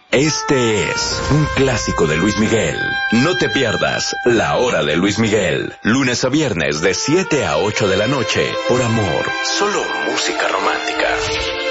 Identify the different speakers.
Speaker 1: Este es un clásico de Luis Miguel. No te pierdas La Hora de Luis Miguel. Lunes a viernes de 7 a 8 de la noche. Por amor, solo música romántica.